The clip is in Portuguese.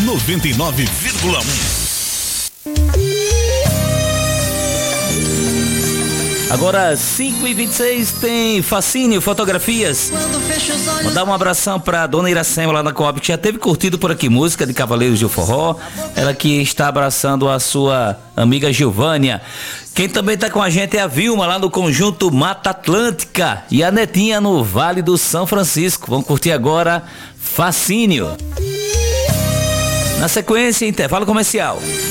99,1. Agora 5h26 tem Fascínio Fotografias. Mandar um abração pra dona Iracema lá na Coop, que já teve curtido por aqui música de Cavaleiros do Forró. Ela que está abraçando a sua amiga Gilvânia. Quem também tá com a gente é a Vilma lá no Conjunto Mata Atlântica e a Netinha no Vale do São Francisco. Vamos curtir agora Fascínio. Na sequência, intervalo comercial.